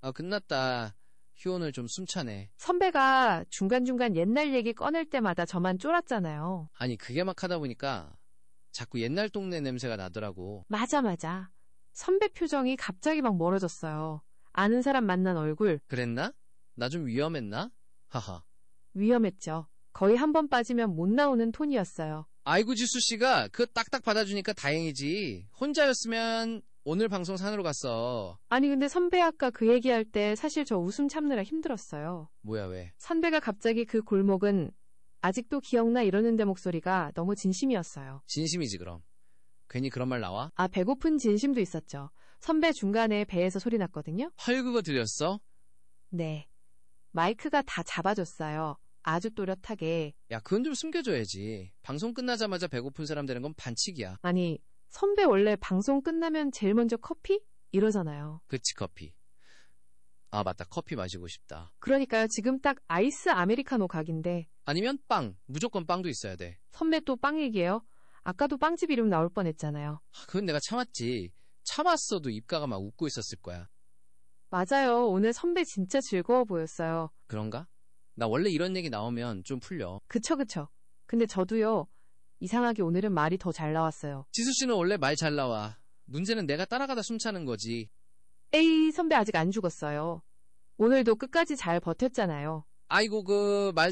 아, 끝났다. 휴 오늘 좀 숨차네. 선배가 중간중간 옛날 얘기 꺼낼 때마다 저만 쫄았잖아요. 아니 그게 막 하다 보니까 자꾸 옛날 동네 냄새가 나더라고. 맞아. 선배 표정이 갑자기 막 멀어졌어요. 아는 사람 만난 얼굴. 그랬나? 나 좀 위험했나? 하하. 위험했죠. 거의 한 번 빠지면 못 나오는 톤이었어요. 아이고 지수씨가 그거 딱딱 받아주니까 다행이지. 혼자였으면 오늘 방송 산으로 갔어. 아니 근데 선배 아까 그 얘기할 때 사실 저 웃음 참느라 힘들었어요. 뭐야 왜? 선배가 갑자기 그 골목은 아직도 기억나 이러는데 목소리가 너무 진심이었어요. 진심이지 그럼. 괜히 그런 말 나와? 아, 배고픈 진심도 있었죠. 선배 중간에 배에서 소리 났거든요. 헐 그거 들렸어? 네. 마이크가 다 잡아줬어요. 아주 또렷하게. 야 그건 좀 숨겨줘야지. 방송 끝나자마자 배고픈 사람 되는 건 반칙이야. 아니, 선배 원래 방송 끝나면 제일 먼저 커피? 이러잖아요. 그치 커피. 아 맞다 커피 마시고 싶다. 그러니까요. 지금 딱 아이스 아메리카노 각인데. 아니면 빵. 무조건 빵도 있어야 돼. 선배 또 빵 얘기예요? 아까도 빵집 이름 나올 뻔했잖아요. 아, 그건 내가 참았지. 참았어도 입가가 막 웃고 있었을 거야. 맞아요. 오늘 선배 진짜 즐거워 보였어요. 그런가? 나 원래 이런 얘기 나오면 좀 풀려. 그쵸. 근데 저도요. 이상하게 오늘은 말이 더 잘 나왔어요. 지수씨는 원래 말 잘 나와. 문제는 내가 따라가다 숨차는 거지. 에이, 선배 아직 안 죽었어요. 오늘도 끝까지 잘 버텼잖아요. 아이고 그 말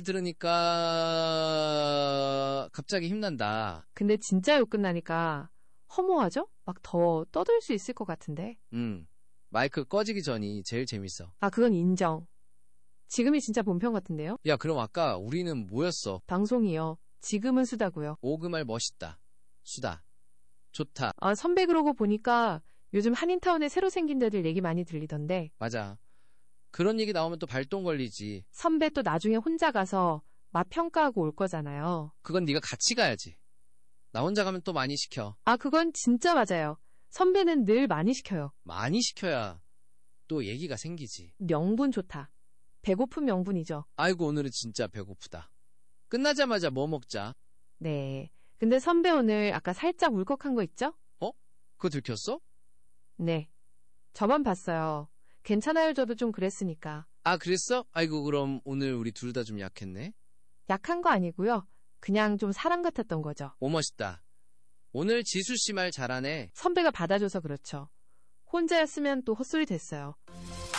들으니까 갑자기 힘난다. 근데 진짜 욕 끝나니까 허무하죠? 막 더 떠들 수 있을 것 같은데. 마이크 꺼지기 전이 제일 재밌어. 아, 그건 인정. 지금이 진짜 본편 같은데요? 야 그럼 아까 우리는 뭐였어? 방송이요. 지금은 수다고요. 오 그 말 멋있다. 수다. 좋다. 아, 선배 그러고 보니까 요즘 한인타운에 새로 생긴 데들 얘기 많이 들리던데. 맞아. 그런 얘기 나오면 또 발동 걸리지. 선배 또 나중에 혼자 가서 맛 평가하고 올 거잖아요. 그건 네가 같이 가야지. 나 혼자 가면 또 많이 시켜. 아, 그건 진짜 맞아요. 선배는 늘 많이 시켜요. 많이 시켜야 또 얘기가 생기지. 명분 좋다. 배고픈 명분이죠. 아이고 오늘은 진짜 배고프다. 끝나자마자 뭐 먹자. 네. 근데 선배 오늘 아까 살짝 울컥한 거 있죠? 그거 들켰어? 네. 저만 봤어요. 괜찮아요. 저도 좀 그랬으니까. 아 그랬어? 아이고 그럼 오늘 우리 둘 다 좀 약했네. 약한 거 아니고요. 그냥 좀 사람 같았던 거죠. 오 멋있다. 오늘 지수씨 말 잘하네. 선배가 받아줘서 그렇죠. 혼자였으면 또 헛소리 됐어요.